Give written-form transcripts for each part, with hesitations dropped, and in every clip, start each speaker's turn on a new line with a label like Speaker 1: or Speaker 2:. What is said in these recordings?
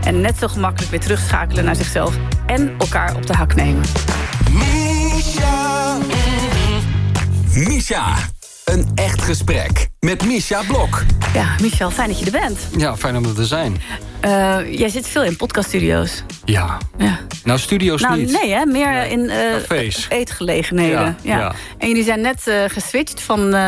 Speaker 1: En net zo gemakkelijk weer terugschakelen naar zichzelf en elkaar op de hak nemen.
Speaker 2: Misha. Een echt gesprek met Misha Blok.
Speaker 1: Ja, Michel, fijn dat je er bent.
Speaker 3: Ja, fijn om er te zijn.
Speaker 1: Jij zit veel in podcaststudio's.
Speaker 3: Ja. Nou, studio's niet.
Speaker 1: Nee, hè? Meer in
Speaker 3: cafés.
Speaker 1: Eetgelegenheden. Ja. En jullie zijn net geswitcht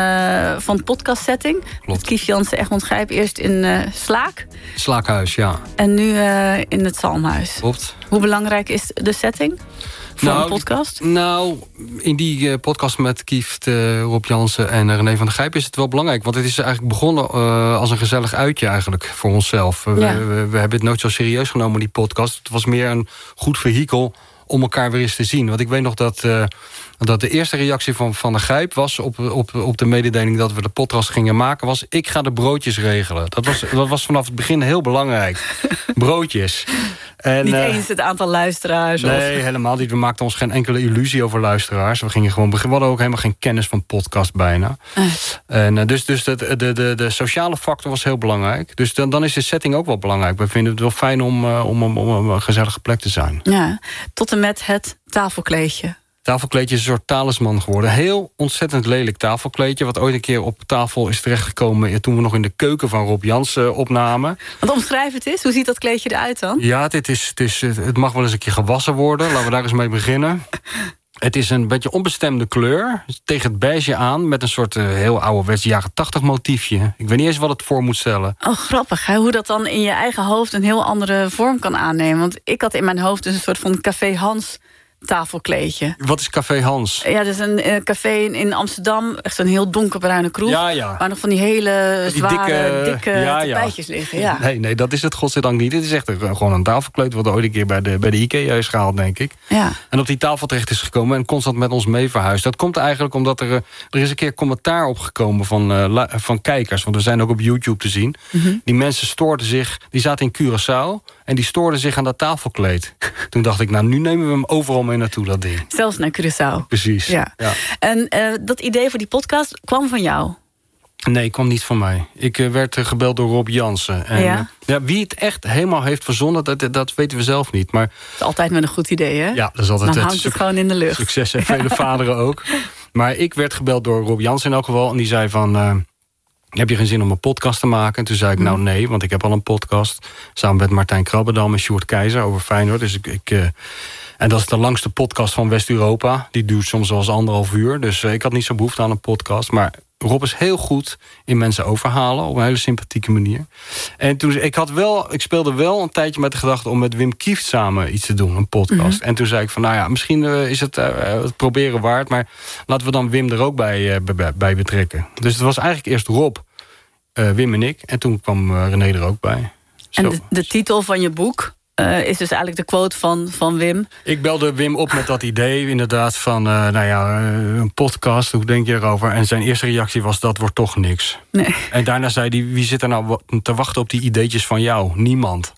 Speaker 1: van podcastsetting. Met Kief Jansen, Egmond Grijp. Eerst in Slaak.
Speaker 3: Slaakhuis, ja.
Speaker 1: En nu in het Zalmhuis.
Speaker 3: Klopt.
Speaker 1: Hoe belangrijk is de setting voor een podcast?
Speaker 3: Nou, in die podcast met Kieft, Rob Jansen en René van der Gijp is het wel belangrijk. Want het is eigenlijk begonnen als een gezellig uitje eigenlijk voor onszelf. We hebben het nooit zo serieus genomen, die podcast. Het was meer een goed vehikel om elkaar weer eens te zien. Want ik weet nog dat de eerste reactie van der Gijp was op de mededeling dat we de podcast gingen maken, was: ik ga de broodjes regelen. Dat was vanaf het begin heel belangrijk. Broodjes. En,
Speaker 1: niet eens het aantal luisteraars?
Speaker 3: Nee, helemaal niet. We maakten ons geen enkele illusie over luisteraars. We hadden ook helemaal geen kennis van podcast bijna. En, dus de sociale factor was heel belangrijk. Dus dan is de setting ook wel belangrijk. We vinden het wel fijn om een gezellige plek te zijn. Ja,
Speaker 1: tot en met het tafelkleedje.
Speaker 3: Tafelkleedje is een soort talisman geworden. Heel ontzettend lelijk tafelkleedje, wat ooit een keer op tafel is terechtgekomen toen we nog in de keuken van Rob Jansen opnamen.
Speaker 1: Want omschrijf het eens, hoe ziet dat kleedje eruit dan?
Speaker 3: Ja, het mag wel eens een keer gewassen worden. Laten we daar eens mee beginnen. Het is een beetje onbestemde kleur, tegen het beige aan, met een soort heel ouderwets jaren 80 motiefje. Ik weet niet eens wat het voor moet stellen.
Speaker 1: Oh, grappig, hè? Hoe dat dan in je eigen hoofd een heel andere vorm kan aannemen. Want ik had in mijn hoofd dus een soort van Café Hans tafelkleedje.
Speaker 3: Wat is Café Hans?
Speaker 1: Ja, dat is een café in Amsterdam. Echt zo'n heel donkerbruine kroeg.
Speaker 3: Ja.
Speaker 1: Waar nog van die hele zware, dikke tapijtjes liggen. Ja.
Speaker 3: Nee, dat is het godzijdank niet. Het is echt gewoon een tafelkleed wat ooit een keer bij de IKEA is gehaald, denk ik.
Speaker 1: Ja.
Speaker 3: En op die tafel terecht is gekomen en constant met ons mee verhuisd. Dat komt eigenlijk omdat er is een keer commentaar opgekomen van kijkers. Want we zijn ook op YouTube te zien. Mm-hmm. Die mensen stoorden zich, die zaten in Curaçao en die stoorden zich aan dat tafelkleed. Toen dacht ik, nou, nu nemen we hem overal mee naartoe, dat ding.
Speaker 1: Zelfs naar Curaçao.
Speaker 3: Precies. Ja.
Speaker 1: En dat idee voor die podcast kwam van jou?
Speaker 3: Nee, kwam niet van mij. Ik werd gebeld door Rob Jansen. En, wie het echt helemaal heeft verzonnen, dat weten we zelf niet. Maar,
Speaker 1: het is altijd met een goed idee, hè?
Speaker 3: Ja, dat is altijd
Speaker 1: dan hangt het gewoon in de lucht.
Speaker 3: Succes en vele vaderen ook. Maar ik werd gebeld door Rob Jansen in elk geval. En die zei van, heb je geen zin om een podcast te maken? En toen zei ik, nou nee, want ik heb al een podcast. Samen met Martijn Krabbedam en Sjoerd Keizer over Feyenoord. Dus en dat is de langste podcast van West-Europa. Die duurt soms wel eens 1,5 uur. Dus ik had niet zo behoefte aan een podcast. Maar Rob is heel goed in mensen overhalen. Op een hele sympathieke manier. En toen, ik speelde wel een tijdje met de gedachte om met Wim Kieft samen iets te doen. Een podcast. Mm-hmm. En toen zei ik van, nou ja, misschien is het proberen waard. Maar laten we dan Wim er ook bij betrekken. Dus het was eigenlijk eerst Rob, Wim en ik. En toen kwam René er ook bij. Zo.
Speaker 1: En de titel van je boek is dus eigenlijk de quote van Wim.
Speaker 3: Ik belde Wim op met dat idee inderdaad van een podcast, hoe denk je erover? En zijn eerste reactie was, dat wordt toch niks.
Speaker 1: Nee.
Speaker 3: En daarna zei hij, wie zit er nou te wachten op die ideetjes van jou? Niemand.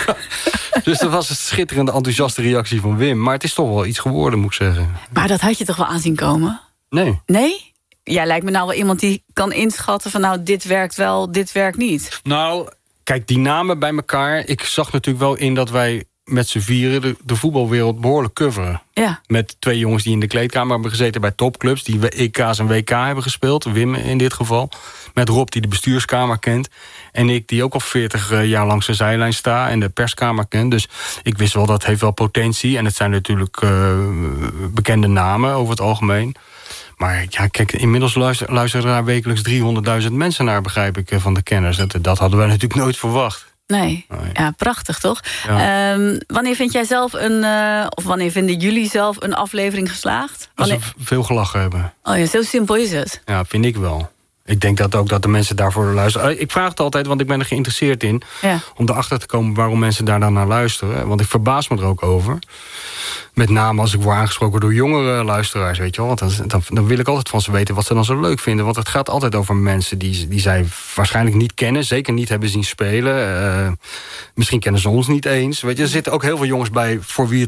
Speaker 3: Dus dat was een schitterende, enthousiaste reactie van Wim. Maar het is toch wel iets geworden, moet ik zeggen.
Speaker 1: Maar dat had je toch wel aanzien komen?
Speaker 3: Nee.
Speaker 1: Nee? Jij lijkt me nou wel iemand die kan inschatten van, nou, dit werkt wel, dit werkt niet.
Speaker 3: Nou, kijk, die namen bij elkaar. Ik zag natuurlijk wel in dat wij met z'n vieren de voetbalwereld behoorlijk coveren.
Speaker 1: Ja.
Speaker 3: Met 2 jongens die in de kleedkamer hebben gezeten bij topclubs, die EK's en WK hebben gespeeld. Wim in dit geval. Met Rob, die de bestuurskamer kent. En ik, die ook al 40 jaar langs de zijlijn sta en de perskamer kent. Dus ik wist wel, dat heeft wel potentie. En het zijn natuurlijk bekende namen over het algemeen. Maar ja, kijk, inmiddels luisteren daar wekelijks 300.000 mensen naar, begrijp ik, van de kenners. Dat hadden wij natuurlijk nooit verwacht.
Speaker 1: Nee. Ja, prachtig toch? Ja. Wanneer vind jij zelf of wanneer vinden jullie zelf een aflevering geslaagd?
Speaker 3: Als we veel gelachen hebben.
Speaker 1: Oh ja, zo simpel is het.
Speaker 3: Ja, vind ik wel. Ik denk dat ook dat de mensen daarvoor luisteren. Ik vraag het altijd, want ik ben er geïnteresseerd in. Ja. Om erachter te komen waarom mensen daar dan naar luisteren. Want ik verbaas me er ook over. Met name als ik word aangesproken door jongere luisteraars, weet je wel. Want dan wil ik altijd van ze weten wat ze dan zo leuk vinden. Want het gaat altijd over mensen die zij waarschijnlijk niet kennen. Zeker niet hebben zien spelen. Misschien kennen ze ons niet eens. Weet je, er zitten ook heel veel jongens bij voor wie het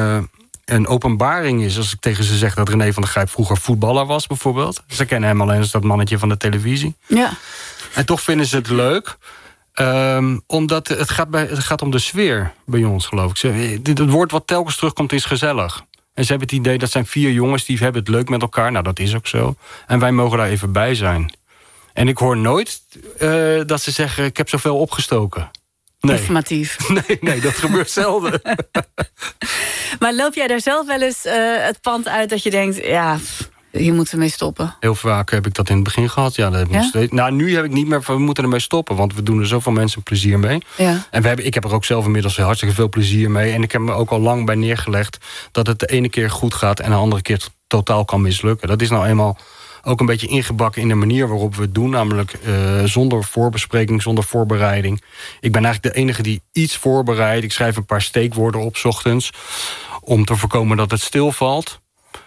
Speaker 3: een openbaring is. Als ik tegen ze zeg dat René van der Gijp vroeger voetballer was, bijvoorbeeld. Ze kennen hem alleen als dat mannetje van de televisie.
Speaker 1: Ja.
Speaker 3: En toch vinden ze het leuk. Omdat het gaat om de sfeer bij ons, geloof ik. Het woord wat telkens terugkomt is gezellig. En ze hebben het idee, dat zijn 4 jongens die hebben het leuk met elkaar. Nou, dat is ook zo. En wij mogen daar even bij zijn. En ik hoor nooit dat ze zeggen, ik heb zoveel opgestoken. Nee.
Speaker 1: Informatief.
Speaker 3: Nee, dat gebeurt zelden.
Speaker 1: Maar loop jij daar zelf wel eens het pand uit dat je denkt, ja, hier moeten we mee stoppen?
Speaker 3: Heel vaak heb ik dat in het begin gehad. Ja, dat heb ik nog steeds. Nou, nu heb ik niet meer van, we moeten ermee stoppen. Want we doen er zoveel mensen plezier mee. Ja. En ik heb er ook zelf inmiddels hartstikke veel plezier mee. En ik heb me ook al lang bij neergelegd dat het de ene keer goed gaat en de andere keer totaal kan mislukken. Dat is nou eenmaal ook een beetje ingebakken in de manier waarop we het doen. Namelijk zonder voorbespreking, zonder voorbereiding. Ik ben eigenlijk de enige die iets voorbereidt. Ik schrijf een paar steekwoorden op 's ochtends om te voorkomen dat het stilvalt.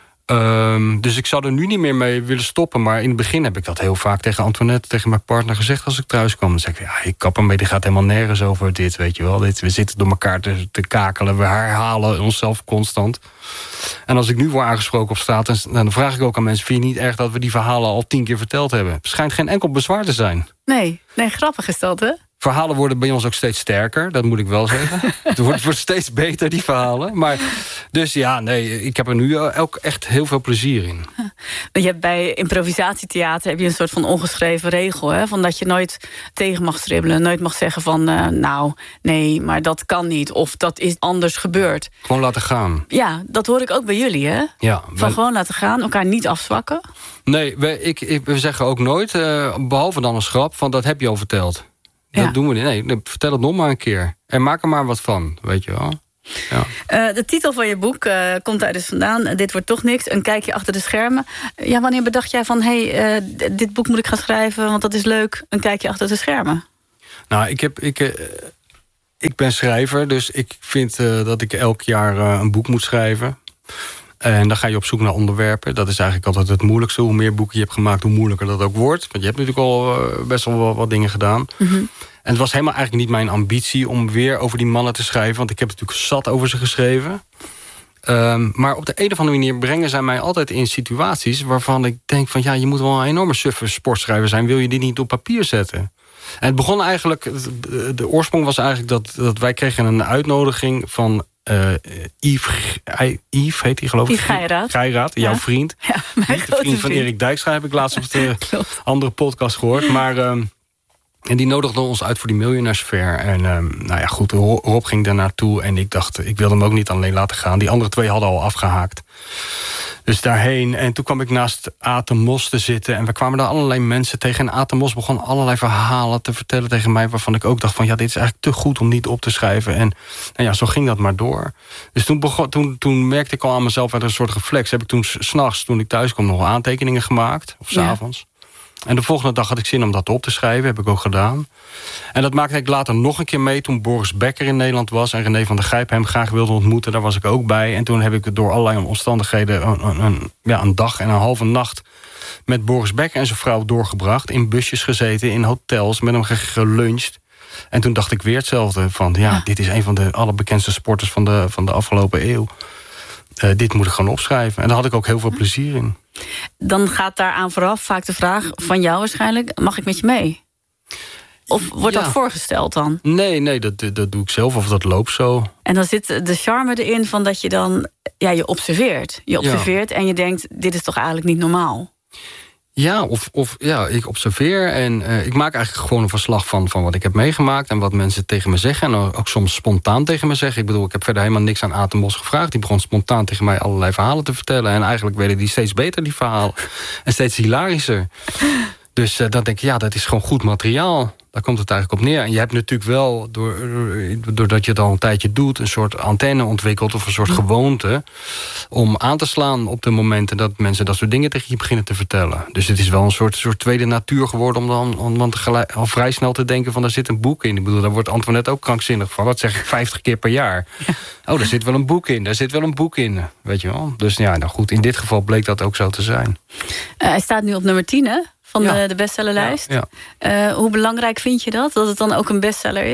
Speaker 3: Dus ik zou er nu niet meer mee willen stoppen. Maar in het begin heb ik dat heel vaak tegen Antoinette, tegen mijn partner gezegd als ik thuis kwam. Dan zeg ik, ja, ik kap ermee, die gaat helemaal nergens over dit, weet je wel. We zitten door elkaar te kakelen, we herhalen onszelf constant. En als ik nu word aangesproken op straat, dan vraag ik ook aan mensen, vind je niet erg dat we die verhalen al 10 keer verteld hebben? Het schijnt geen enkel bezwaar te zijn. Nee,
Speaker 1: grappig is dat, hè?
Speaker 3: Verhalen worden bij ons ook steeds sterker, dat moet ik wel zeggen. Het wordt steeds beter, die verhalen. Maar, dus ja, nee, ik heb er nu ook echt heel veel plezier in.
Speaker 1: Je hebt bij improvisatietheater heb je een soort van ongeschreven regel, hè? Van dat je nooit tegen mag stribbelen, nooit mag zeggen van, nou, nee, maar dat kan niet. Of dat is anders gebeurd.
Speaker 3: Gewoon laten gaan.
Speaker 1: Ja, dat hoor ik ook bij jullie, hè? Ja, van gewoon laten gaan, elkaar niet afzwakken.
Speaker 3: Nee, we zeggen ook nooit, behalve dan een grap, van dat heb je al verteld. Dat doen we niet. Nee, vertel het nog maar een keer. En maak er maar wat van, weet je wel. Ja.
Speaker 1: De titel van je boek komt daar dus vandaan. Dit wordt toch niks. Een kijkje achter de schermen. Ja, wanneer bedacht jij van, dit boek moet ik gaan schrijven, want dat is leuk. Een kijkje achter de schermen.
Speaker 3: Nou, ik ben schrijver, dus ik vind dat ik elk jaar een boek moet schrijven. En dan ga je op zoek naar onderwerpen. Dat is eigenlijk altijd het moeilijkste. Hoe meer boeken je hebt gemaakt, hoe moeilijker dat ook wordt. Want je hebt natuurlijk al best wel wat dingen gedaan. Mm-hmm. En het was helemaal eigenlijk niet mijn ambitie om weer over die mannen te schrijven. Want ik heb natuurlijk zat over ze geschreven. Maar op de een of andere manier brengen zij mij altijd in situaties waarvan ik denk van, ja, je moet wel een enorme suffe sportschrijver zijn. Wil je dit niet op papier zetten? En het begon eigenlijk, de oorsprong was eigenlijk dat wij kregen een uitnodiging van Yves heet hij, geloof ik.
Speaker 1: Yves
Speaker 3: Geiraat, jouw vriend.
Speaker 1: Ja, mijn grote
Speaker 3: vriend van Erik Dijkstra, heb ik laatst op de andere podcast gehoord. Maar en die nodigde ons uit voor die miljonairsfair. En nou ja, goed, Rob ging daar naartoe. En ik dacht, ik wilde hem ook niet alleen laten gaan. Die andere 2 hadden al afgehaakt. Dus daarheen. En toen kwam ik naast Aten Mos te zitten. En we kwamen daar allerlei mensen tegen. En Aten Mos begon allerlei verhalen te vertellen tegen mij, waarvan ik ook dacht van, ja, dit is eigenlijk te goed om niet op te schrijven. En nou ja, zo ging dat maar door. Dus toen merkte ik al aan mezelf uit een soort reflex. Heb ik toen 's nachts, toen ik thuis kwam, nog aantekeningen gemaakt. Of 's avonds. En de volgende dag had ik zin om dat op te schrijven. Heb ik ook gedaan. En dat maakte ik later nog een keer mee toen Boris Becker in Nederland was. En René van der Gijp hem graag wilde ontmoeten. Daar was ik ook bij. En toen heb ik door allerlei omstandigheden een dag en een halve nacht met Boris Becker en zijn vrouw doorgebracht. In busjes gezeten, in hotels, met hem geluncht. En toen dacht ik weer hetzelfde. Van ja, dit is een van de allerbekendste sporters van de afgelopen eeuw. Dit moet ik gewoon opschrijven. En daar had ik ook heel veel plezier in.
Speaker 1: Dan gaat daaraan vooraf vaak de vraag van jou waarschijnlijk, mag ik met je mee? Of wordt dat voorgesteld dan?
Speaker 3: Nee, dat doe ik zelf of dat loopt zo.
Speaker 1: En dan zit de charme erin van dat je dan, ja, je observeert. Je observeert en je denkt, dit is toch eigenlijk niet normaal?
Speaker 3: Ja, ik observeer en ik maak eigenlijk gewoon een verslag van wat ik heb meegemaakt en wat mensen tegen me zeggen. En ook soms spontaan tegen me zeggen. Ik bedoel, ik heb verder helemaal niks aan Aten Mos gevraagd. Die begon spontaan tegen mij allerlei verhalen te vertellen. En eigenlijk werden die steeds beter, die verhalen. En steeds hilarischer. Dus dan denk ik, ja, dat is gewoon goed materiaal. Daar komt het eigenlijk op neer. En je hebt natuurlijk wel, doordat je het al een tijdje doet, een soort antenne ontwikkeld of een soort gewoonte om aan te slaan op de momenten dat mensen dat soort dingen tegen je beginnen te vertellen. Dus het is wel een soort tweede natuur geworden om dan al vrij snel te denken van, daar zit een boek in. Ik bedoel, daar wordt Antoinette ook krankzinnig van. Dat zeg ik 50 keer per jaar. Ja. Oh, daar zit wel een boek in. Daar zit wel een boek in. Weet je wel? Dus ja, nou goed, in dit geval bleek dat ook zo te zijn.
Speaker 1: Hij staat nu op nummer 10, hè? Van de bestsellerlijst. Ja. Hoe belangrijk vind je dat het dan ook een bestseller is?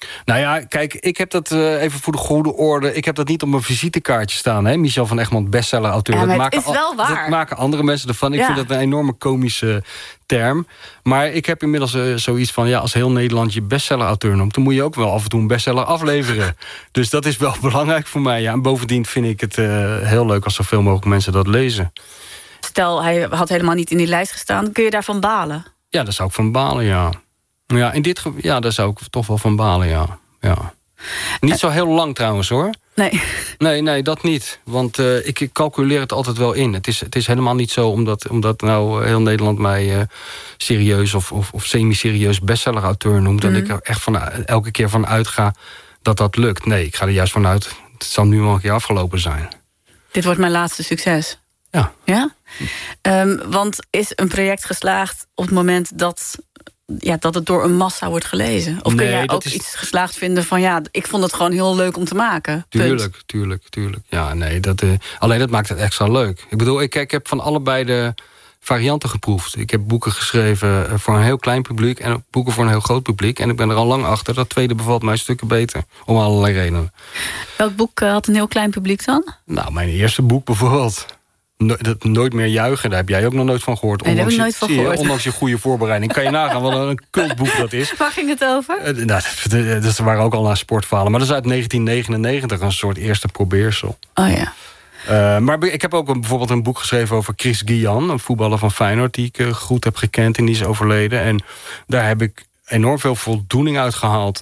Speaker 3: Nou ja, kijk, ik heb dat even voor de goede orde. Ik heb dat niet op mijn visitekaartje staan. Hè? Michel van Egmond, bestseller-auteur.
Speaker 1: Ja, maar het is wel waar.
Speaker 3: Dat maken andere mensen ervan. Ik vind dat een enorme komische term. Maar ik heb inmiddels zoiets van... ja, als heel Nederland je bestseller-auteur noemt... dan moet je ook wel af en toe een bestseller afleveren. Dus dat is wel belangrijk voor mij. Ja. En bovendien vind ik het heel leuk... als zoveel mogelijk mensen dat lezen.
Speaker 1: Stel, hij had helemaal niet in die lijst gestaan. Kun je daarvan balen?
Speaker 3: Ja, daar zou ik van balen, ja. Ja, in dit geval, ja, daar zou ik toch wel van balen, ja. Niet zo heel lang trouwens, hoor. Nee, dat niet. Want ik calculeer het altijd wel in. Het is helemaal niet zo omdat nou heel Nederland mij serieus of semi-serieus bestseller-auteur noemt... dat ik er echt elke keer van uitga dat lukt. Nee, ik ga er juist vanuit, het zal nu wel een keer afgelopen zijn.
Speaker 1: Dit wordt mijn laatste succes. Ja? Want is een project geslaagd op het moment dat het door een massa wordt gelezen? Of kun jij ook iets geslaagd vinden van... ik vond het gewoon heel leuk om te maken?
Speaker 3: Tuurlijk. Ja, nee, alleen dat maakt het extra leuk. Ik bedoel, ik heb van allebei de varianten geproefd. Ik heb boeken geschreven voor een heel klein publiek... en boeken voor een heel groot publiek. En ik ben er al lang achter. Dat tweede bevalt mij stukken beter. Om allerlei redenen.
Speaker 1: Welk boek had een heel klein publiek dan?
Speaker 3: Nou, mijn eerste boek bijvoorbeeld... Nooit meer juichen, daar heb jij ook nog nooit van gehoord.
Speaker 1: Nee, daar heb ik nooit van gehoord.
Speaker 3: Ondanks je goede voorbereiding. Kan je nagaan wat een cultboek dat is.
Speaker 1: Waar ging het over?
Speaker 3: Dat waren ook al naar sportverhalen. Maar dat is uit 1999, een soort eerste probeersel.
Speaker 1: Oh ja.
Speaker 3: Maar ik heb ook bijvoorbeeld een boek geschreven over Chris Guillan... een voetballer van Feyenoord die ik goed heb gekend en die is overleden. En daar heb ik enorm veel voldoening uit gehaald.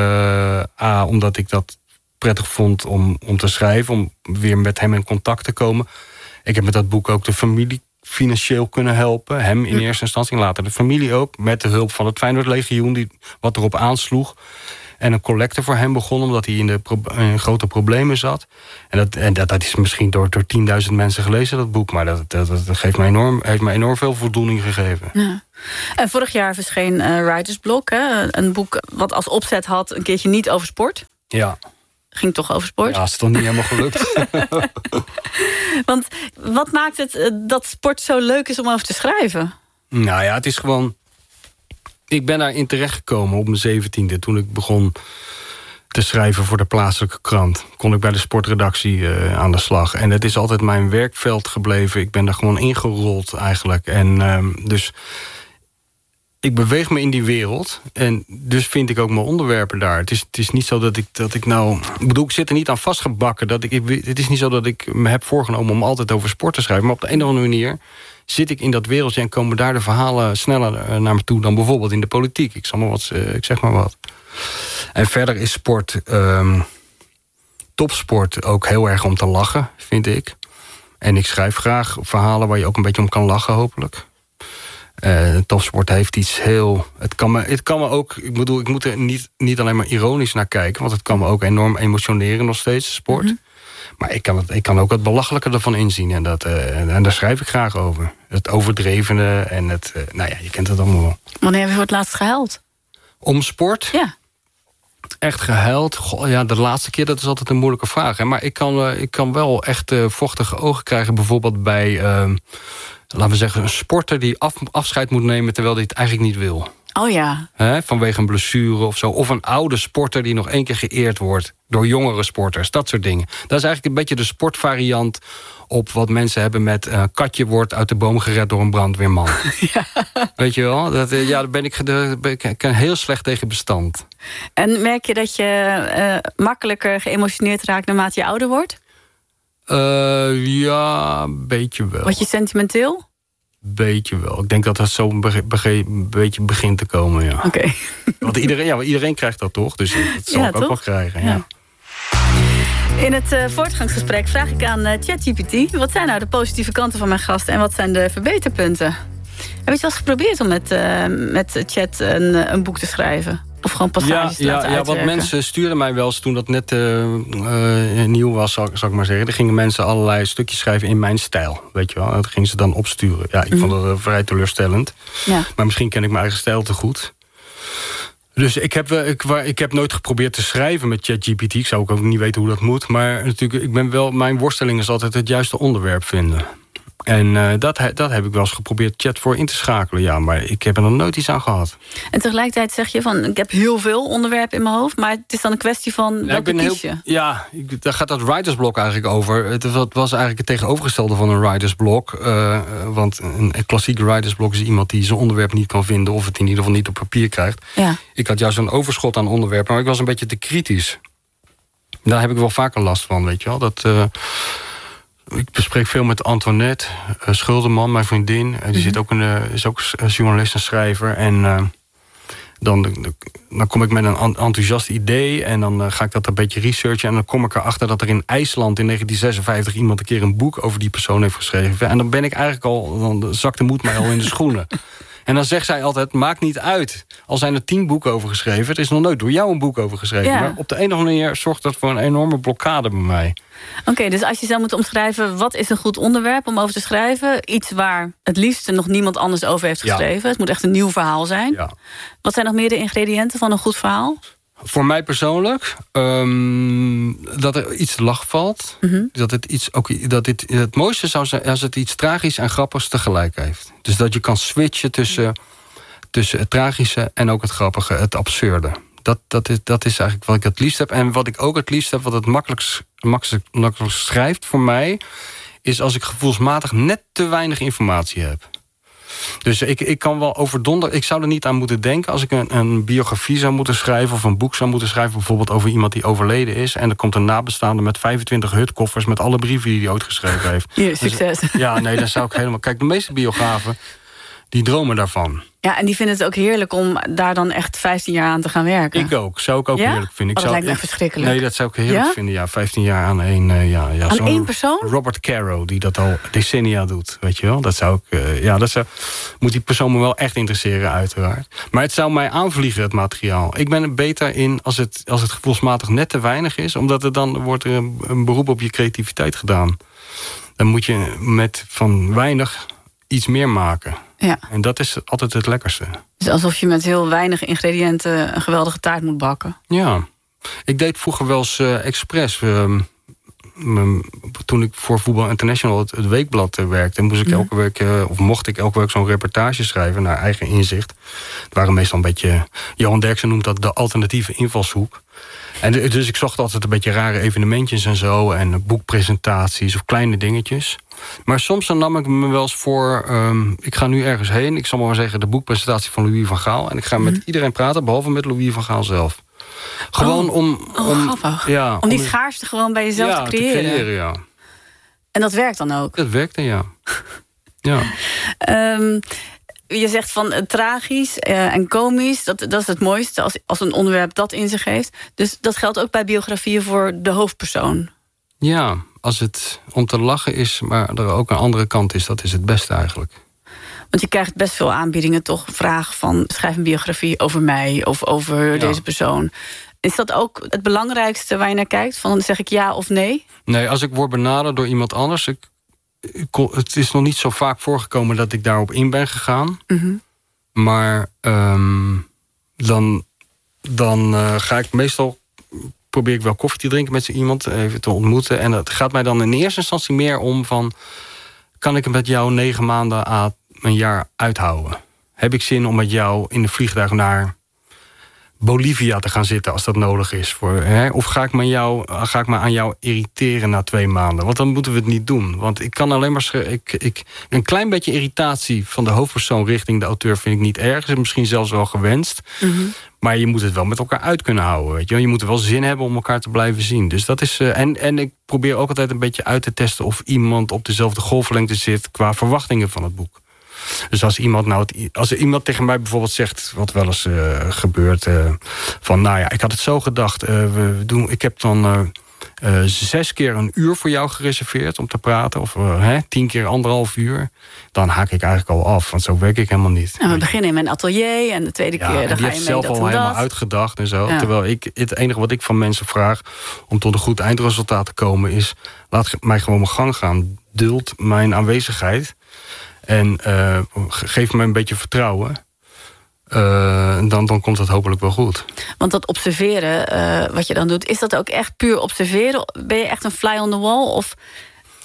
Speaker 3: Omdat ik dat prettig vond om te schrijven... om weer met hem in contact te komen... Ik heb met dat boek ook de familie financieel kunnen helpen. Hem in eerste instantie en later de familie ook. Met de hulp van het Feyenoord Legioen, wat erop aansloeg. En een collecte voor hem begon, omdat hij in grote problemen zat. En dat is misschien door 10.000 mensen gelezen, dat boek. Maar dat heeft me enorm veel voldoening gegeven.
Speaker 1: Ja. En vorig jaar verscheen Writer's Block. Hè? Een boek wat als opzet had een keertje niet over sport.
Speaker 3: Ja.
Speaker 1: Ging toch over sport?
Speaker 3: Ja, is toch niet helemaal gelukt.
Speaker 1: Want wat maakt het dat sport zo leuk is om over te schrijven?
Speaker 3: Nou ja, het is gewoon... Ik ben daarin terechtgekomen op mijn 17e... toen ik begon te schrijven voor de plaatselijke krant. Kon ik bij de sportredactie aan de slag. En het is altijd mijn werkveld gebleven. Ik ben daar gewoon ingerold eigenlijk. En dus... Ik beweeg me in die wereld en dus vind ik ook mijn onderwerpen daar. Het is niet zo dat ik nou... Ik bedoel, ik zit er niet aan vastgebakken. Het is niet zo dat ik me heb voorgenomen om altijd over sport te schrijven. Maar op de een of andere manier zit ik in dat wereldje... en komen daar de verhalen sneller naar me toe dan bijvoorbeeld in de politiek. Ik zeg maar wat. En verder is sport, topsport, ook heel erg om te lachen, vind ik. En ik schrijf graag verhalen waar je ook een beetje om kan lachen, hopelijk. Topsport heeft iets heel... Het kan me ook... Ik bedoel, ik moet er niet alleen maar ironisch naar kijken... want het kan me ook enorm emotioneren nog steeds, sport. Mm-hmm. Maar ik kan ook het belachelijke ervan inzien. En daar schrijf ik graag over. Het overdrevene en het... je kent het allemaal wel.
Speaker 1: Wanneer heb je voor het laatst gehuild?
Speaker 3: Om sport?
Speaker 1: Ja.
Speaker 3: Echt gehuild? Goh, ja, de laatste keer, dat is altijd een moeilijke vraag. Hè? Maar ik kan wel echt vochtige ogen krijgen... bijvoorbeeld bij... laten we zeggen, een sporter die afscheid moet nemen... terwijl hij het eigenlijk niet wil.
Speaker 1: Oh ja.
Speaker 3: Vanwege een blessure of zo. Of een oude sporter die nog 1 keer geëerd wordt... door jongere sporters, dat soort dingen. Dat is eigenlijk een beetje de sportvariant... op wat mensen hebben met... katje wordt uit de boom gered door een brandweerman. Ja. Weet je wel? Daar ben ik heel slecht tegen bestand.
Speaker 1: En merk je dat je makkelijker geëmotioneerd raakt... naarmate je ouder wordt?
Speaker 3: Ja, een beetje wel.
Speaker 1: Word je sentimenteel?
Speaker 3: Beetje wel. Ik denk dat dat zo een beetje begint te komen, ja.
Speaker 1: Oké.
Speaker 3: Want iedereen krijgt dat toch? Dus dat zal ik ook wel krijgen, ja.
Speaker 1: In het voortgangsgesprek vraag ik aan ChatGPT... wat zijn nou de positieve kanten van mijn gast... en wat zijn de verbeterpunten? Heb je het wel eens geprobeerd om met Chat een boek te schrijven? Of gewoon passages te laten uitwerken?
Speaker 3: Wat mensen stuurden mij wel eens toen dat net nieuw was, zal ik maar zeggen. Er gingen mensen allerlei stukjes schrijven in mijn stijl. Weet je wel, dat gingen ze dan opsturen. Ja, ik vond dat vrij teleurstellend. Ja. Maar misschien ken ik mijn eigen stijl te goed. Dus ik heb nooit geprobeerd te schrijven met ChatGPT. Ik zou ook niet weten hoe dat moet. Maar natuurlijk, mijn worsteling is altijd het juiste onderwerp vinden. En dat heb ik wel eens geprobeerd chat voor in te schakelen. Ja, maar ik heb er nog nooit iets aan gehad.
Speaker 1: En tegelijkertijd zeg je van, ik heb heel veel onderwerpen in mijn hoofd, maar het is dan een kwestie van welke kies je?
Speaker 3: Daar gaat dat writersblok eigenlijk over. Het was eigenlijk het tegenovergestelde van een writersblok. Want een klassieke writersblok is iemand die zijn onderwerp niet kan vinden, of het in ieder geval niet op papier krijgt.
Speaker 1: Ja.
Speaker 3: Ik had juist een overschot aan onderwerpen, maar ik was een beetje te kritisch. Daar heb ik wel vaker last van, weet je wel. Ik bespreek veel met Antoinette Schulderman, mijn vriendin. Die is ook journalist en schrijver. En dan kom ik met een enthousiast idee en dan ga ik dat een beetje researchen. En dan kom ik erachter dat er in IJsland in 1956 iemand een keer een boek over die persoon heeft geschreven. En dan ben ik eigenlijk dan zakt de moed mij al in de schoenen. En dan zegt zij altijd, maakt niet uit. Al zijn er 10 boeken over geschreven. Het is nog nooit door jou een boek over geschreven. Ja. Maar op de een of andere manier zorgt dat voor een enorme blokkade bij mij.
Speaker 1: Oké, dus als je zou moeten omschrijven, wat is een goed onderwerp om over te schrijven? Iets waar het liefst nog niemand anders over heeft geschreven. Ja. Het moet echt een nieuw verhaal zijn. Ja. Wat zijn nog meer de ingrediënten van een goed verhaal?
Speaker 3: Voor mij persoonlijk, dat er iets te lachen valt. Mm-hmm. Het mooiste zou zijn als het iets tragisch en grappigs tegelijk heeft. Dus dat je kan switchen tussen het tragische en ook het grappige, het absurde. Dat is eigenlijk wat ik het liefst heb. En wat ik ook het liefst heb, wat het makkelijkst schrijft voor mij, is als ik gevoelsmatig net te weinig informatie heb. Dus ik kan wel overdonderen. Ik zou er niet aan moeten denken als ik een biografie zou moeten schrijven of een boek zou moeten schrijven, bijvoorbeeld over iemand die overleden is. En er komt een nabestaande met 25 hutkoffers met alle brieven die hij ooit geschreven heeft.
Speaker 1: Hier, succes. Dus,
Speaker 3: dan zou ik helemaal. Kijk, de meeste biografen die dromen daarvan.
Speaker 1: Ja, en die vinden het ook heerlijk om daar dan echt 15 jaar aan te gaan werken.
Speaker 3: Ik ook. Zou ik ook heerlijk vinden.
Speaker 1: Dat lijkt me verschrikkelijk.
Speaker 3: Nee, dat zou ik heerlijk vinden. Ja, 15 jaar aan één.
Speaker 1: Aan één persoon?
Speaker 3: Robert Caro, die dat al decennia doet. Weet je wel? Dat zou ik. Moet die persoon me wel echt interesseren, uiteraard. Maar het zou mij aanvliegen, het materiaal. Ik ben er beter in als het gevoelsmatig net te weinig is, omdat wordt er een beroep op je creativiteit gedaan. Dan moet je met van weinig iets meer maken. Ja. En dat is altijd het lekkerste.
Speaker 1: Dus alsof je met heel weinig ingrediënten een geweldige taart moet bakken.
Speaker 3: Ja. Ik deed vroeger wel eens expres. Toen ik voor Voetbal International het weekblad werkte, mocht ik elke week zo'n reportage schrijven naar eigen inzicht. Het waren meestal een beetje, Johan Derksen noemt dat de alternatieve invalshoek. En dus ik zocht altijd een beetje rare evenementjes en zo, en boekpresentaties of kleine dingetjes. Maar soms dan nam ik me wel eens voor, ik ga nu ergens heen, ik zal maar zeggen de boekpresentatie van Louis van Gaal, en ik ga met iedereen praten, behalve met Louis van Gaal zelf. Gewoon
Speaker 1: om die schaarste gewoon bij jezelf te creëren.
Speaker 3: Ja.
Speaker 1: En dat werkt dan ook?
Speaker 3: Dat werkte, ja. Ja.
Speaker 1: Je zegt van tragisch en komisch, dat is het mooiste als een onderwerp dat in zich heeft. Dus dat geldt ook bij biografieën voor de hoofdpersoon.
Speaker 3: Ja, als het om te lachen is, maar er ook een andere kant is, dat is het beste eigenlijk.
Speaker 1: Want je krijgt best veel aanbiedingen, toch? Vragen van, schrijf een biografie over mij of over deze persoon. Is dat ook het belangrijkste waar je naar kijkt? Van, zeg ik ja of nee? Nee,
Speaker 3: als ik word benaderd door iemand anders, het is nog niet zo vaak voorgekomen dat ik daarop in ben gegaan. Mm-hmm. Maar dan ga ik meestal, probeer ik wel koffie te drinken met iemand, even te ontmoeten. En het gaat mij dan in eerste instantie meer om van, kan ik het met jou 9 maanden à een jaar uithouden? Heb ik zin om met jou in de vliegtuig naar Bolivia te gaan zitten als dat nodig is? Of ga ik me aan jou irriteren na 2 maanden? Want dan moeten we het niet doen. Want ik kan alleen maar een klein beetje irritatie van de hoofdpersoon richting de auteur vind ik niet erg. Is misschien zelfs wel gewenst. Mm-hmm. Maar je moet het wel met elkaar uit kunnen houden. Weet je? Je moet er wel zin hebben om elkaar te blijven zien. Dus dat is. En ik probeer ook altijd een beetje uit te testen of iemand op dezelfde golflengte zit qua verwachtingen van het boek. Dus als er iemand tegen mij bijvoorbeeld zegt, wat wel eens gebeurt, van nou ja, ik had het zo gedacht, ik heb dan 6 keer een uur voor jou gereserveerd om te praten, of 10 keer 1,5 uur, dan haak ik eigenlijk al af, want zo werk ik helemaal niet.
Speaker 1: En we beginnen in mijn atelier en de tweede keer dan ga je mee. Die heeft
Speaker 3: zelf al helemaal uitgedacht en zo. Ja. Terwijl het enige wat ik van mensen vraag om tot een goed eindresultaat te komen is, laat mij gewoon mijn gang gaan, duld mijn aanwezigheid. En geef me een beetje vertrouwen. Dan komt het hopelijk wel goed.
Speaker 1: Want dat observeren, wat je dan doet, is dat ook echt puur observeren? Ben je echt een fly on the wall? Of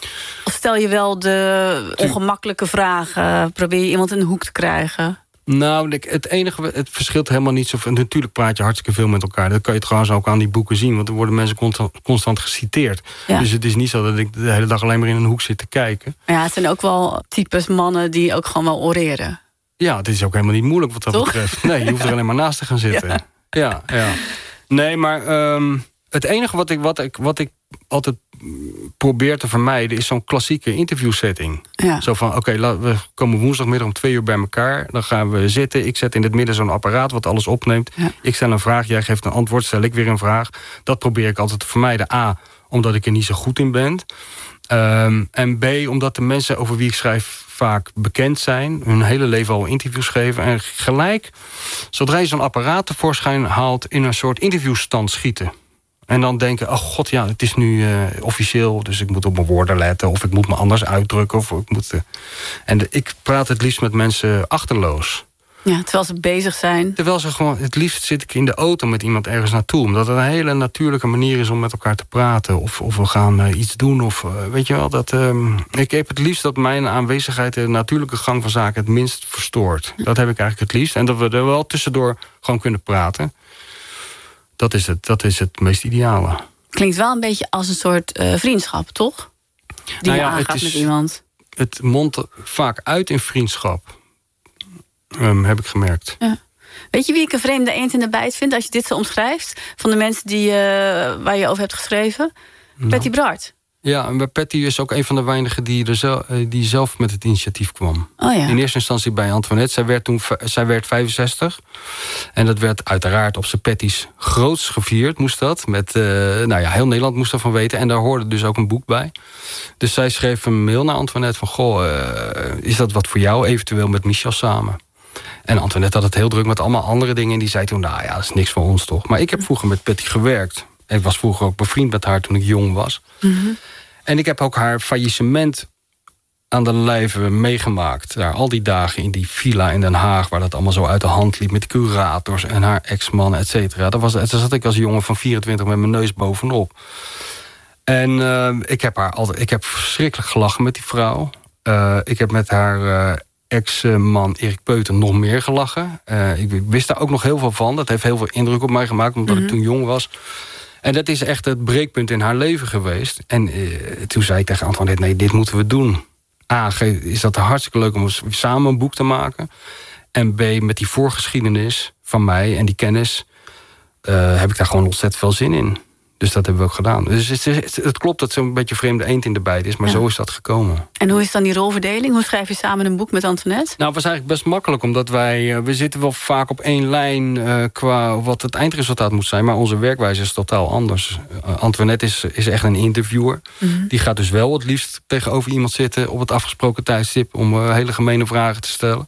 Speaker 1: Of stel je wel de ongemakkelijke vragen? Probeer je iemand in de hoek te krijgen?
Speaker 3: Nou, het verschilt helemaal niet zo. Natuurlijk praat je hartstikke veel met elkaar. Dat kan je trouwens ook aan die boeken zien. Want er worden mensen constant geciteerd. Ja. Dus het is niet zo dat ik de hele dag alleen maar in een hoek zit te kijken.
Speaker 1: Ja, het zijn ook wel types mannen die ook gewoon wel oreren.
Speaker 3: Ja, het is ook helemaal niet moeilijk wat dat betreft. Nee, je hoeft er alleen maar naast te gaan zitten. Ja. Nee, maar het enige wat ik altijd probeer te vermijden is zo'n klassieke interviewsetting. Ja. Zo van, oké, we komen woensdagmiddag om 2:00 bij elkaar. Dan gaan we zitten. Ik zet in het midden zo'n apparaat wat alles opneemt. Ja. Ik stel een vraag, jij geeft een antwoord, stel ik weer een vraag. Dat probeer ik altijd te vermijden. A, omdat ik er niet zo goed in ben. En B, omdat de mensen over wie ik schrijf vaak bekend zijn. Hun hele leven al interviews geven. En gelijk, zodra je zo'n apparaat tevoorschijn haalt, in een soort interviewstand schieten. En dan denken, oh god, ja, het is nu officieel, dus ik moet op mijn woorden letten, of ik moet me anders uitdrukken. Of ik moet, ik praat het liefst met mensen achterloos.
Speaker 1: Ja, terwijl ze bezig zijn.
Speaker 3: Terwijl ze gewoon, het liefst zit ik in de auto met iemand ergens naartoe. Omdat het een hele natuurlijke manier is om met elkaar te praten. Of we gaan iets doen. Of weet je wel, ik heb het liefst dat mijn aanwezigheid de natuurlijke gang van zaken het minst verstoort. Dat heb ik eigenlijk het liefst. En dat we er wel tussendoor gewoon kunnen praten. Dat is het meest ideale.
Speaker 1: Klinkt wel een beetje als een soort vriendschap, toch? Die je aangaat met iemand.
Speaker 3: Het mondt vaak uit in vriendschap. Heb ik gemerkt. Ja.
Speaker 1: Weet je wie ik een vreemde eend in de bijt vind als je dit zo omschrijft? Van de mensen waar je over hebt geschreven? Nou. Patty Bart.
Speaker 3: Ja, en Patty is ook een van de weinigen die zelf met het initiatief kwam. Oh ja. In eerste instantie bij Antoinette. Zij werd 65. En dat werd uiteraard op zijn Patty's groots gevierd, moest dat. Met, heel Nederland moest daarvan weten. En daar hoorde dus ook een boek bij. Dus zij schreef een mail naar Antoinette van, goh, is dat wat voor jou? Eventueel met Michel samen. En Antoinette had het heel druk met allemaal andere dingen. En die zei toen, nou ja, dat is niks voor ons toch. Maar ik heb vroeger met Patty gewerkt. Ik was vroeger ook bevriend met haar toen ik jong was. Mm-hmm. En ik heb ook haar faillissement aan de lijve meegemaakt. Daar al die dagen in die villa in Den Haag, waar dat allemaal zo uit de hand liep met de curators en haar ex-man, et cetera. Daar zat ik als jongen van 24 met mijn neus bovenop. En ik heb verschrikkelijk gelachen met die vrouw. Ik heb met haar ex-man Erik Peuter nog meer gelachen. Ik wist daar ook nog heel veel van. Dat heeft heel veel indruk op mij gemaakt, omdat ik toen jong was. En dat is echt het breekpunt in haar leven geweest. En toen zei ik tegen Antoinette, nee, dit moeten we doen. A, is dat hartstikke leuk om samen een boek te maken. En B, met die voorgeschiedenis van mij en die kennis heb ik daar gewoon ontzettend veel zin in. Dus dat hebben we ook gedaan. Dus het klopt dat zo'n beetje vreemde eend in de bijt is, maar zo is dat gekomen.
Speaker 1: En hoe is dan die rolverdeling? Hoe schrijf je samen een boek met Antoinette?
Speaker 3: Nou, het was eigenlijk best makkelijk, omdat we zitten wel vaak op één lijn qua wat het eindresultaat moet zijn, maar onze werkwijze is totaal anders. Antoinette is echt een interviewer. Mm-hmm. Die gaat dus wel het liefst tegenover iemand zitten op het afgesproken tijdstip om hele gemene vragen te stellen.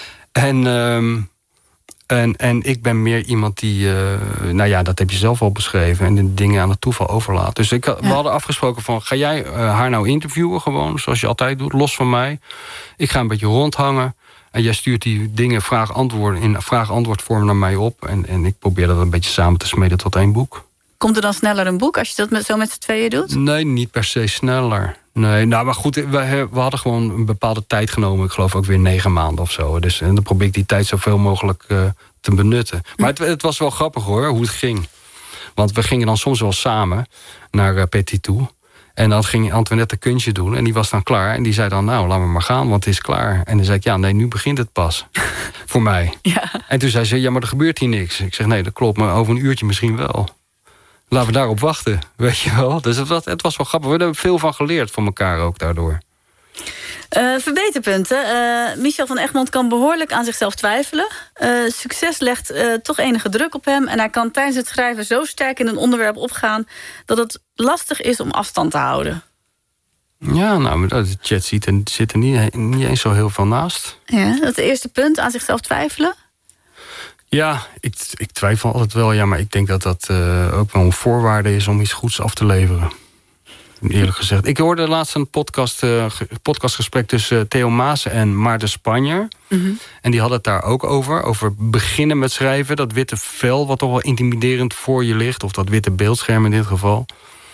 Speaker 3: En ik ben meer iemand die, dat heb je zelf al beschreven, en de dingen aan het toeval overlaat. Dus we hadden afgesproken van, ga jij haar nou interviewen gewoon, zoals je altijd doet, los van mij. Ik ga een beetje rondhangen en jij stuurt die dingen vraag-antwoord vorm naar mij op. En ik probeer dat een beetje samen te smeden tot één boek.
Speaker 1: Komt er dan sneller een boek als je dat zo met z'n tweeën doet?
Speaker 3: Nee, niet per se sneller. Nee, nou, maar goed, we hadden gewoon een bepaalde tijd genomen. Ik geloof ook weer 9 maanden of zo. Dus, en dan probeer ik die tijd zoveel mogelijk te benutten. Maar het was wel grappig hoor, hoe het ging. Want we gingen dan soms wel samen naar Patty toe. En dan ging Antoinette een kunstje doen. En die was dan klaar. En die zei dan, nou, laat me maar gaan, want het is klaar. En dan zei ik, ja, nee, nu begint het pas. Voor mij. Ja. En toen zei ze, ja, maar er gebeurt hier niks. Ik zeg, nee, dat klopt, maar over een uurtje misschien wel. Laten we daarop wachten, weet je wel. Dus het was wel grappig. We hebben veel van geleerd van elkaar ook daardoor.
Speaker 1: Verbeterpunten. Michel van Egmond kan behoorlijk aan zichzelf twijfelen. Succes legt toch enige druk op hem. En hij kan tijdens het schrijven zo sterk in een onderwerp opgaan dat het lastig is om afstand te houden.
Speaker 3: Ja, nou, de chat zit er niet eens zo heel veel naast.
Speaker 1: Ja, dat eerste punt, aan zichzelf twijfelen.
Speaker 3: Ja, ik twijfel altijd wel. Ja, maar ik denk dat dat ook wel een voorwaarde is om iets goeds af te leveren. Eerlijk gezegd. Ik hoorde laatst een podcastgesprek tussen Theo Maas en Maarten Spanjer. Mm-hmm. En die hadden het daar ook over. Over beginnen met schrijven. Dat witte vel wat toch wel intimiderend voor je ligt. Of dat witte beeldscherm in dit geval.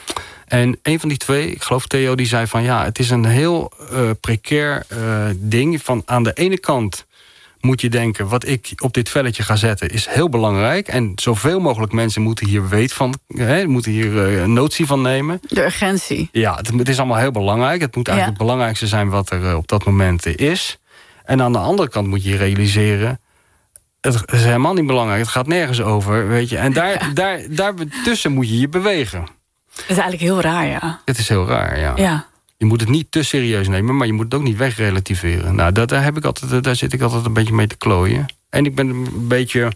Speaker 3: En een van die twee, ik geloof Theo, die zei van... ja, het is een heel precair ding. Van aan de ene kant moet je denken... wat ik op dit velletje ga zetten is heel belangrijk. En zoveel mogelijk mensen moeten hier moeten hier notie van nemen.
Speaker 1: De urgentie.
Speaker 3: Ja, het is allemaal heel belangrijk. Het moet eigenlijk het belangrijkste zijn wat er op dat moment is. En aan de andere kant moet je realiseren... het is helemaal niet belangrijk. Het gaat nergens over, weet je. En daar tussen moet je bewegen.
Speaker 1: Dat is eigenlijk heel raar, ja.
Speaker 3: Het is heel raar, ja. Je moet het niet te serieus nemen, maar je moet het ook niet wegrelativeren. Nou, daar zit ik altijd een beetje mee te klooien. En ik ben een beetje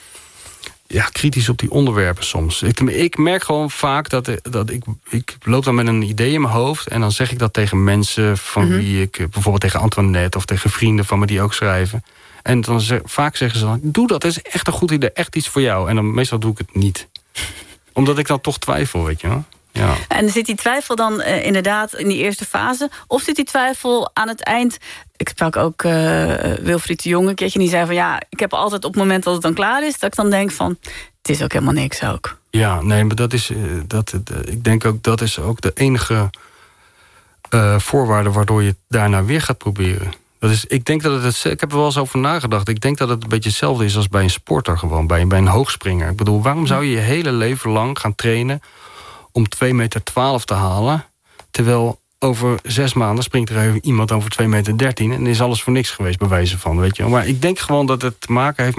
Speaker 3: kritisch op die onderwerpen soms. Ik merk gewoon vaak dat ik loop dan met een idee in mijn hoofd... en dan zeg ik dat tegen mensen van wie ik... bijvoorbeeld tegen Antoinette of tegen vrienden van me die ook schrijven. En dan vaak zeggen ze dan... doe dat is echt een goed idee, echt iets voor jou. En dan meestal doe ik het niet. Omdat ik dan toch twijfel, weet je wel. Ja. En
Speaker 1: zit die twijfel dan inderdaad in die eerste fase? Of zit die twijfel aan het eind? Ik sprak ook Wilfried de Jonge een keertje. Die zei van ja, ik heb altijd op het moment dat het dan klaar is... dat ik dan denk van, het is ook helemaal niks ook. Ja, nee, maar dat is... ik denk ook, dat is ook de enige voorwaarde... waardoor je het daarna weer gaat proberen. Ik denk dat ik heb er wel eens over nagedacht. Ik denk dat het een beetje hetzelfde is als bij een sporter gewoon. Bij een hoogspringer. Ik bedoel, waarom zou je je hele leven lang gaan trainen... om 2,12 meter te halen... terwijl over 6 maanden springt er even iemand over 2,13 meter... en is alles voor niks geweest, bij wijze van, weet je. Maar ik denk gewoon dat het te maken heeft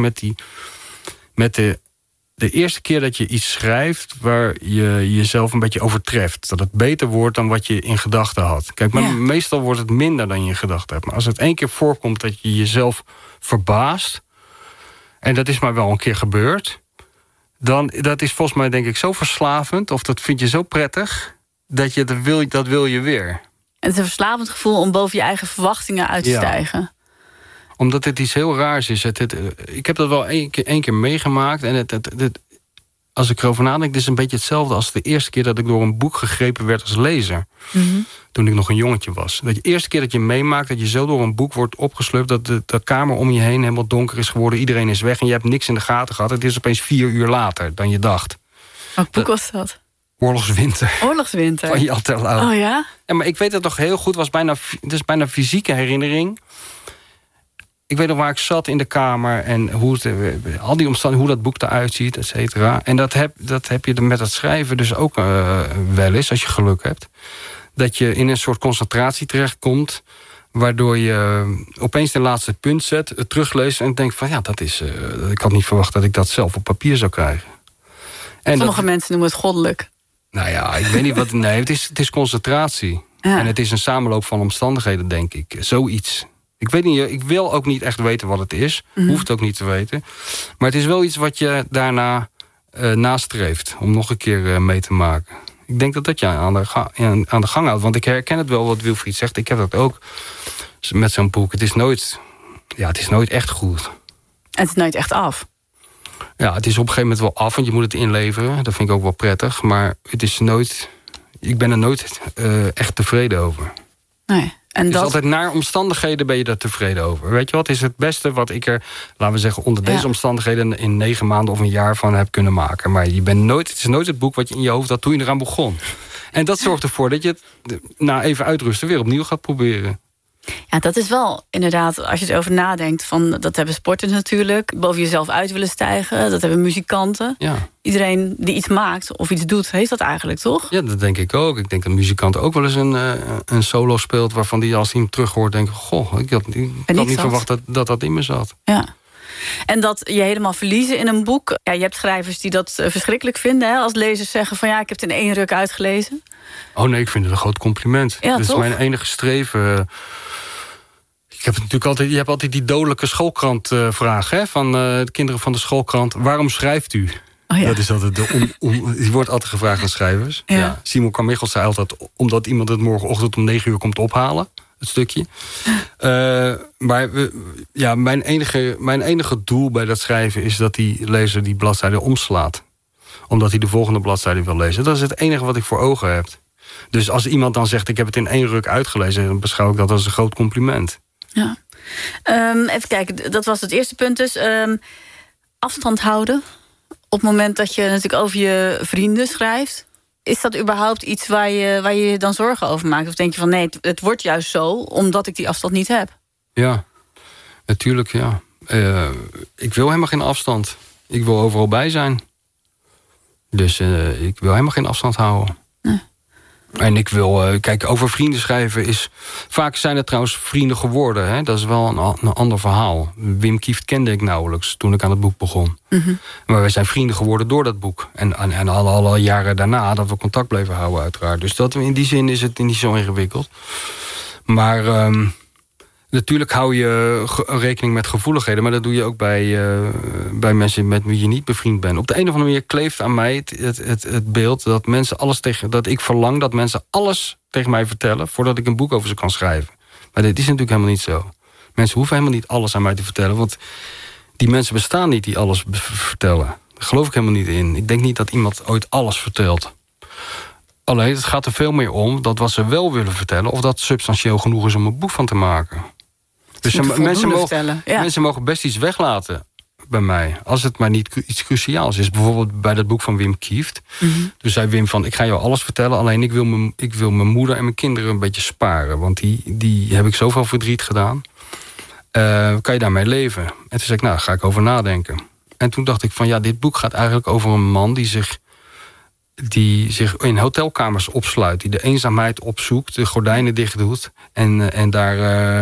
Speaker 1: met de eerste keer dat je iets schrijft... waar je jezelf een beetje overtreft. Dat het beter wordt dan wat je in gedachten had. Kijk, maar meestal wordt het minder dan je in gedachten hebt. Maar als het 1 keer voorkomt dat je jezelf verbaast... en dat is maar wel een keer gebeurd... dan dat is volgens mij denk ik zo verslavend... of dat vind je zo prettig... dat wil je weer. En het is een verslavend gevoel om boven je eigen verwachtingen uit te stijgen. Omdat het iets heel raars is. Ik heb dat wel één keer meegemaakt. En als ik erover nadenk, het is een beetje hetzelfde... als de eerste keer dat ik door een boek gegrepen werd als lezer. Mm-hmm. Toen ik nog een jongetje was. Dat de eerste keer dat je meemaakt dat je zo door een boek wordt opgesleurd... dat de kamer om je heen helemaal donker is geworden. Iedereen is weg en je hebt niks in de gaten gehad. Het is opeens 4 uur later dan je dacht. Welk boek was dat? Oorlogswinter. Oorlogswinter. Van Jan Terlouw. Oh ja? Maar ik weet het nog heel goed. Het is bijna fysieke herinnering. Ik weet nog waar ik zat in de kamer... en al die omstandigheden, hoe dat boek eruit ziet, et cetera. En dat heb je met het schrijven dus ook wel eens, als je geluk hebt. Dat je in een soort concentratie terechtkomt... waardoor je opeens de laatste punt zet, het terugleest... en denkt van ja, dat is... ik had niet verwacht dat ik dat zelf op papier zou krijgen. En sommige mensen noemen het goddelijk. Nou ja, ik weet niet wat... Nee, het is concentratie. Ja. En het is een samenloop van omstandigheden, denk ik. Zoiets. Ik weet niet, ik wil ook niet echt weten wat het is. Hoeft ook niet te weten. Maar het is wel iets wat je daarna nastreeft. Om nog een keer mee te maken. Ik denk dat je aan de gang houdt. Want ik herken het wel wat Wilfried zegt. Ik heb dat ook met zo'n boek. Het is nooit echt goed. En het is nooit echt af. Ja, het is op een gegeven moment wel af. Want je moet het inleveren. Dat vind ik ook wel prettig. Maar het is nooit... Ik ben er nooit echt tevreden over. Nee. En dus altijd naar omstandigheden ben je daar tevreden over. Weet je wat, is het beste wat ik er, laten we zeggen... onder deze omstandigheden in 9 maanden of een jaar van heb kunnen maken. Maar het is nooit het boek wat je in je hoofd had toen je eraan begon. En dat zorgt ervoor dat je het na even uitrusten weer opnieuw gaat proberen. Ja, dat is wel inderdaad, als je erover nadenkt... dat hebben sporters natuurlijk, boven jezelf uit willen stijgen. Dat hebben muzikanten. Ja. Iedereen die iets maakt of iets doet, heeft dat eigenlijk, toch? Ja, dat denk ik ook. Ik denk dat muzikanten ook wel eens een solo speelt... waarvan die als hij hem terug hoort denkt... goh, ik had niet verwacht dat in me zat. Ja. En dat je helemaal verliezen in een boek... Ja, je hebt schrijvers die dat verschrikkelijk vinden... Hè, als lezers zeggen van ja, ik heb het in 1 ruk uitgelezen. Oh nee, ik vind het een groot compliment. Ja, dat is mijn enige streven... Ik heb natuurlijk altijd, je hebt altijd die dodelijke schoolkrantvraag... van de kinderen van de schoolkrant. Waarom schrijft u? Oh ja. Dat is altijd die wordt altijd gevraagd aan schrijvers. Ja. Ja. Simon Carmichael zei altijd... omdat iemand het morgenochtend om 9 uur komt ophalen. Het stukje. Maar mijn enige doel bij dat schrijven... is dat die lezer die bladzijde omslaat. Omdat hij de volgende bladzijde wil lezen. Dat is het enige wat ik voor ogen heb. Dus als iemand dan zegt... ik heb het in 1 ruk uitgelezen... dan beschouw ik dat als een groot compliment. Ja. Even kijken, dat was het eerste punt dus. Afstand houden. Op het moment dat je natuurlijk over je vrienden schrijft. Is dat überhaupt iets waar je dan zorgen over maakt? Of denk je van nee, het wordt juist zo omdat ik die afstand niet heb?
Speaker 3: Ja, natuurlijk ja. Ik wil helemaal geen afstand. Ik wil overal bij zijn. Dus ik wil helemaal geen afstand houden. Nee. En ik wil, kijk, over vrienden schrijven is... Vaak zijn het trouwens vrienden geworden. Hè? Dat is wel een ander verhaal. Wim Kieft kende ik nauwelijks toen ik aan het boek begon. Mm-hmm. Maar wij zijn vrienden geworden door dat boek. En alle jaren daarna dat we contact bleven houden uiteraard. Dus in die zin is het niet zo ingewikkeld. Maar... natuurlijk hou je rekening met gevoeligheden... maar dat doe je ook bij mensen met wie je niet bevriend bent. Op de een of andere manier kleeft aan mij het beeld... dat ik verlang dat mensen alles tegen mij vertellen... voordat ik een boek over ze kan schrijven. Maar dit is natuurlijk helemaal niet zo. Mensen hoeven helemaal niet alles aan mij te vertellen... want die mensen bestaan niet die alles vertellen. Daar geloof ik helemaal niet in. Ik denk niet dat iemand ooit alles vertelt. Alleen, het gaat er veel meer om dat wat ze wel willen vertellen... of dat substantieel genoeg is om een boek van te maken... Dus mensen mogen best iets weglaten bij mij. Als het maar niet iets cruciaals is. Bijvoorbeeld bij dat boek van Wim Kieft. Mm-hmm. Toen zei Wim van, ik ga jou alles vertellen... alleen ik wil mijn moeder en mijn kinderen een beetje sparen. Want die heb ik zoveel verdriet gedaan. Kan je daarmee leven? En toen zei ik, nou, daar ga ik over nadenken. En toen dacht ik van, ja, dit boek gaat eigenlijk over een man... die zich in hotelkamers opsluit. Die de eenzaamheid opzoekt, de gordijnen dicht doet... en daar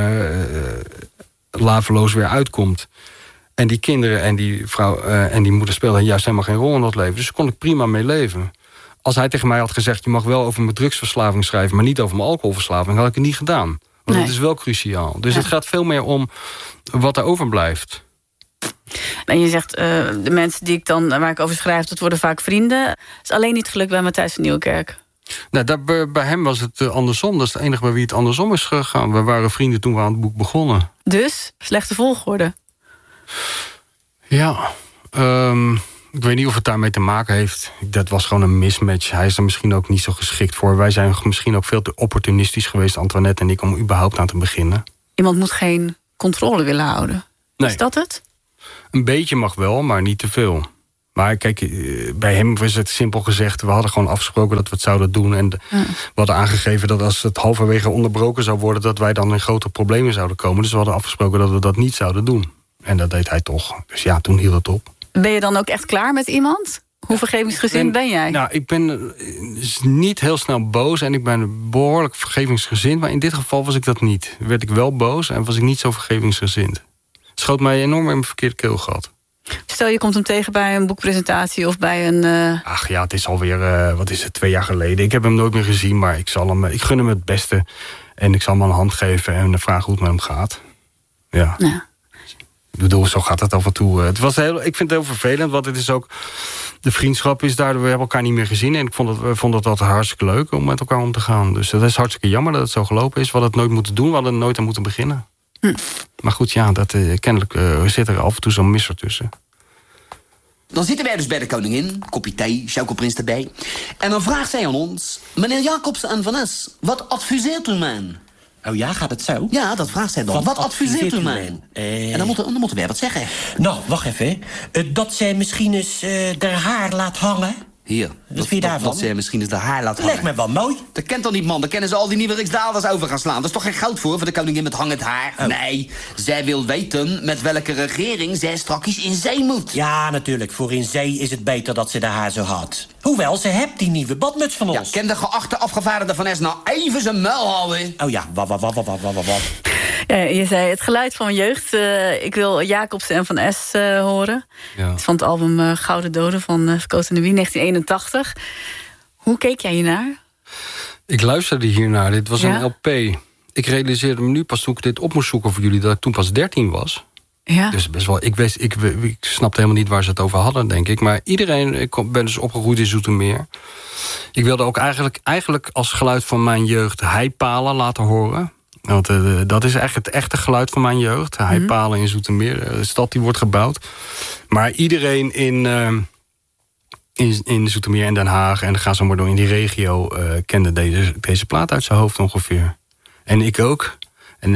Speaker 3: laveloos weer uitkomt. En die kinderen en die vrouw en die moeder speelden juist helemaal geen rol in dat leven. Dus daar kon ik prima mee leven. Als hij tegen mij had gezegd... je mag wel over mijn drugsverslaving schrijven... maar niet over mijn alcoholverslaving, had ik het niet gedaan. Want dat is wel cruciaal. Dus het gaat veel meer om wat er overblijft.
Speaker 1: En je zegt, de mensen waar ik over schrijf... dat worden vaak vrienden. Het is alleen niet gelukt bij Matthijs van Nieuwkerk.
Speaker 3: Nou, bij hem was het andersom. Dat is het enige bij wie het andersom is gegaan. We waren vrienden toen we aan het boek begonnen.
Speaker 1: Dus, slechte volgorde.
Speaker 3: Ja, ik weet niet of het daarmee te maken heeft. Dat was gewoon een mismatch. Hij is er misschien ook niet zo geschikt voor. Wij zijn misschien ook veel te opportunistisch geweest, Antoinette en ik... om überhaupt aan te beginnen.
Speaker 1: Iemand moet geen controle willen houden. Nee. Is dat het?
Speaker 3: Een beetje mag wel, maar niet te veel. Maar kijk, bij hem was het simpel gezegd... we hadden gewoon afgesproken dat we het zouden doen. En we hadden aangegeven dat als het halverwege onderbroken zou worden... dat wij dan in grote problemen zouden komen. Dus we hadden afgesproken dat we dat niet zouden doen. En dat deed hij toch. Dus ja, toen hield het op.
Speaker 1: Ben je dan ook echt klaar met iemand? Hoe vergevingsgezind ben jij?
Speaker 3: Nou, ik ben niet heel snel boos... en ik ben behoorlijk vergevingsgezind. Maar in dit geval was ik dat niet. Werd ik wel boos en was ik niet zo vergevingsgezind. Het schoot mij enorm in mijn verkeerde keelgat.
Speaker 1: Stel, je komt hem tegen bij een boekpresentatie of bij een...
Speaker 3: Ach ja, het is alweer, 2 jaar geleden. Ik heb hem nooit meer gezien, maar ik gun hem het beste. En ik zal hem een hand geven en vragen hoe het met hem gaat. Ja. Ik bedoel, zo gaat het af en toe. Ik vind het heel vervelend, want het is ook... De vriendschap is daardoor, we hebben elkaar niet meer gezien. En ik vond het altijd hartstikke leuk om met elkaar om te gaan. Dus dat is hartstikke jammer dat het zo gelopen is. We hadden het nooit moeten doen, we hadden nooit aan moeten beginnen. Maar goed, ja, kennelijk zit er af en toe zo'n misser tussen.
Speaker 4: Dan zitten wij dus bij de koningin, kopje thee, chocoprins erbij. En dan vraagt zij aan ons, meneer Jacobsen en Van Es, wat adviseert u mij?
Speaker 5: Oh ja, gaat het zo?
Speaker 4: Ja, dat vraagt zij dan. Wat adviseert u mij? En dan moeten wij wat zeggen.
Speaker 5: Nou, wacht even. Dat zij misschien eens haar haar laat hangen.
Speaker 4: Hier,
Speaker 5: wat vind je daarvan?
Speaker 4: Dat zij misschien eens haar haar laat hangen.
Speaker 5: Lijkt me wel mooi.
Speaker 4: Dat kent toch niet, man? Daar kennen ze al die nieuwe riksdaalders over gaan slaan. Dat is toch geen goud voor de koningin met hangend haar? Oh. Nee, zij wil weten met welke regering zij strakjes in zee moet.
Speaker 5: Ja, natuurlijk. Voor in zee is het beter dat ze de haar zo had. Hoewel, ze hebt die nieuwe badmuts van ons.
Speaker 4: Ja, ken de geachte afgevaardigde Van Es nou even zijn muil houden?
Speaker 5: Oh ja, wat.
Speaker 1: Ja, je zei het geluid van mijn jeugd. Ik wil Jacobsen en Van Es horen. Ja. Het is van het album Gouden Doden van Cote de Wie, 1981. Hoe keek jij hiernaar?
Speaker 3: Ik luisterde hiernaar. Dit was een LP. Ik realiseerde me nu pas toen ik dit op moest zoeken voor jullie... dat ik toen pas 13 was. Ja. Dus best wel, ik snapte helemaal niet waar ze het over hadden, denk ik. Maar ik ben dus opgegroeid in Zoetermeer. Ik wilde ook eigenlijk als geluid van mijn jeugd heipalen laten horen... Want dat is echt het echte geluid van mijn jeugd. Heipalen in Zoetermeer, de stad die wordt gebouwd. Maar iedereen in Zoetermeer en Den Haag... en dan gaan ze maar door in die regio... kende deze plaat uit zijn hoofd ongeveer. En ik ook. En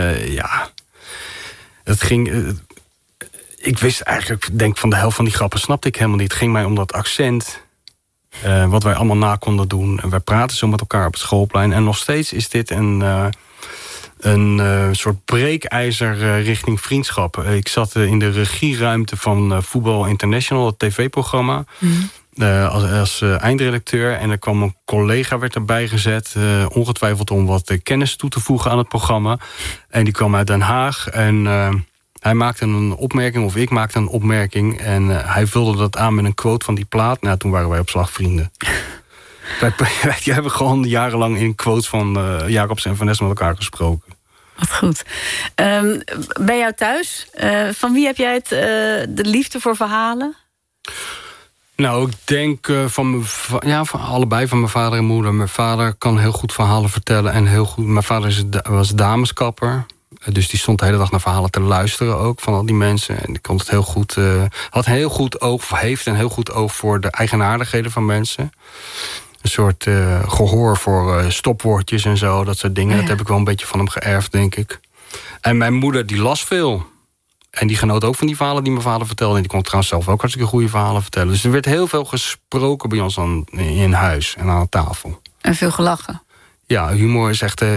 Speaker 3: het ging... ik wist eigenlijk, denk van de helft van die grappen snapte ik helemaal niet. Het ging mij om dat accent... Wat wij allemaal na konden doen. En wij praten zo met elkaar op het schoolplein. En nog steeds is dit een soort breekijzer richting vriendschap. Ik zat in de regieruimte van Voetbal International, het tv-programma. Als eindredacteur. En er kwam een collega, werd erbij gezet. Ongetwijfeld om wat kennis toe te voegen aan het programma. En die kwam uit Den Haag. En hij maakte een opmerking, of ik maakte een opmerking. En hij vulde dat aan met een quote van die plaat. Nou, toen waren wij op slag vrienden. wij hebben gewoon jarenlang in quotes van Jacobs en Van Ness met elkaar gesproken.
Speaker 1: Wat goed. Bij jou thuis, van wie heb jij de liefde voor verhalen?
Speaker 3: Nou, ik denk van allebei, van mijn vader en moeder. Mijn vader kan heel goed verhalen vertellen. En heel goed. Mijn vader was dameskapper. Dus die stond de hele dag naar verhalen te luisteren ook van al die mensen. En die kon het heel goed. Had heel goed oog, of heeft een heel goed oog voor de eigenaardigheden van mensen. Een soort gehoor voor stopwoordjes en zo, dat soort dingen. Ja. Dat heb ik wel een beetje van hem geërfd, denk ik. En mijn moeder, die las veel. En die genoot ook van die verhalen die mijn vader vertelde. En die kon trouwens zelf ook hartstikke goede verhalen vertellen. Dus er werd heel veel gesproken bij ons in huis en aan tafel. En
Speaker 1: veel gelachen.
Speaker 3: Ja, humor is echt...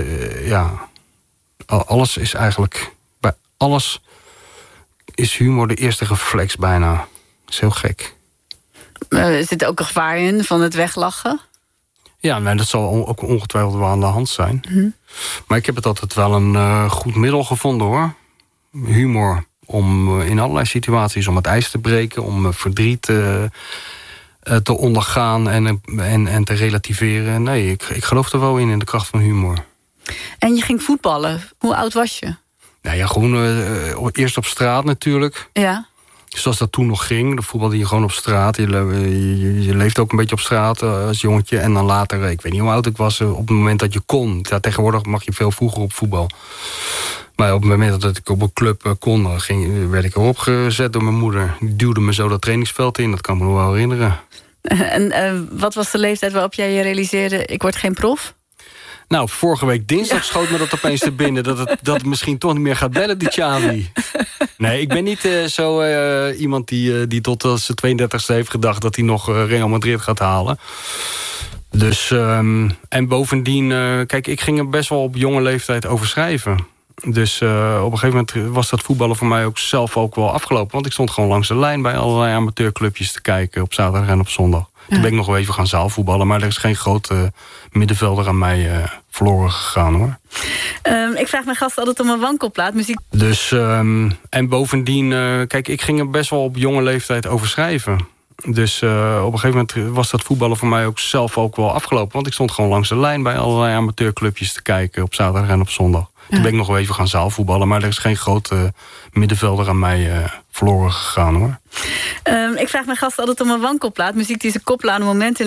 Speaker 3: alles is eigenlijk... Bij alles is humor de eerste reflex bijna. Dat is heel gek.
Speaker 1: Er zit ook een gevaar in van het weglachen?
Speaker 3: Ja, nee, dat zal ook ongetwijfeld wel aan de hand zijn. Mm-hmm. Maar ik heb het altijd wel een goed middel gevonden, hoor. Humor. Om in allerlei situaties, om het ijs te breken, om verdriet te ondergaan en te relativeren. Nee, ik geloof er wel in de kracht van humor.
Speaker 1: En je ging voetballen. Hoe oud was je?
Speaker 3: Nou ja, gewoon eerst op straat natuurlijk.
Speaker 1: Ja.
Speaker 3: Zoals dat toen nog ging. Dan voetbalde je gewoon op straat. Je leeft ook een beetje op straat als jongetje. En dan later, ik weet niet hoe oud ik was, op het moment dat je kon. Ja, tegenwoordig mag je veel vroeger op voetbal. Maar op het moment dat ik op een club kon, werd ik erop gezet door mijn moeder. Die duwde me zo dat trainingsveld in, dat kan ik me nog wel herinneren.
Speaker 1: En wat was de leeftijd waarop jij je realiseerde, ik word geen prof?
Speaker 3: Nou, vorige week dinsdag schoot me dat opeens te binnen. Dat het misschien toch niet meer gaat bellen, die Xavi. Nee, ik ben niet iemand die tot zijn 32e heeft gedacht dat hij nog Real Madrid gaat halen. Dus, en bovendien, kijk, ik ging er best wel op jonge leeftijd over schrijven. Dus op een gegeven moment was dat voetballen voor mij ook zelf ook wel afgelopen. Want ik stond gewoon langs de lijn bij allerlei amateurclubjes te kijken op zaterdag en op zondag. Ja. Toen ben ik nog wel even gaan zaalvoetballen, maar er is geen grote middenvelder aan mij verloren gegaan, hoor.
Speaker 1: Ik vraag mijn gasten altijd om een wankelplaat. Muziek.
Speaker 3: Dus, en bovendien, kijk, ik ging er best wel op jonge leeftijd over schrijven. Dus op een gegeven moment was dat voetballen voor mij ook zelf ook wel afgelopen. Want ik stond gewoon langs de lijn bij allerlei amateurclubjes te kijken op zaterdag en op zondag. Ja. Toen ben ik nog wel even gaan zaalvoetballen, maar er is geen grote middenvelder aan mij verloren gegaan, hoor.
Speaker 1: Ik vraag mijn gasten altijd om een wankelplaat. Muziek die ze koppelen aan een moment in